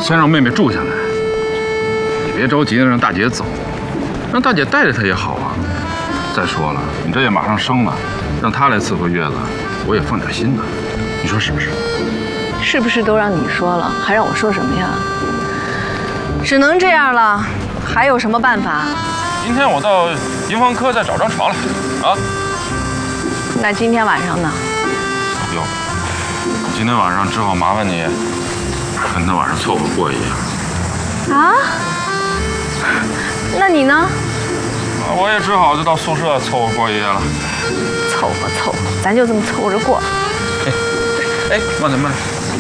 先让妹妹住下来。你别着急的让大姐走，让大姐带着她也好啊。再说了，你这也马上生了，让她来伺候月子，我也放点心呢。你说是不是？ 是不是都让你说了，还让我说什么呀？只能这样了，还有什么办法？ 明天我到营房科再找张床来，啊？ 那今天晚上呢？ 哟，今天晚上只好麻烦你跟她晚上凑合过一夜。 啊？那你呢？ 我也只好就到宿舍凑合过一夜了。 凑合，咱就这么凑着过。 哎，慢点。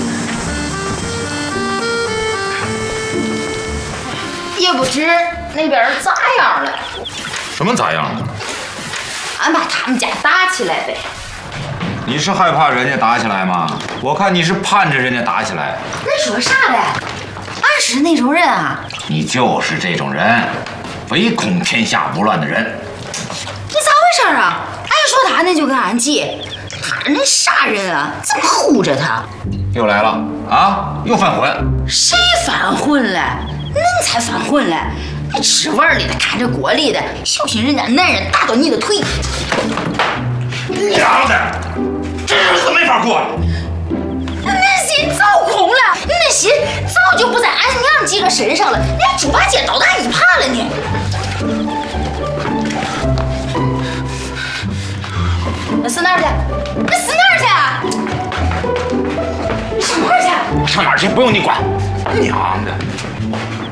也不知那边咋样了。 什么咋样了？ 俺把他们家打起来呗。 你是害怕人家打起来吗？我看你是盼着人家打起来。 你说啥嘞？俺是那种人啊。 你就是这种人，唯恐天下不乱的人。 你咋回事啊？俺一说他，那就跟俺急。他那啥人啊？怎么护着他？ 又来了啊！又犯混。 谁犯混了？恁才犯混了！你吃碗里的看着锅里的，小心人家男人打到你的腿。 娘的，这日子没法过了。 恁心早空了，恁心早就不在俺娘几个身上了，连猪八戒都俺一爬了呢。那死哪儿去？你死哪儿去啊？你上哪儿去？ 我上哪儿去不用你管。娘的！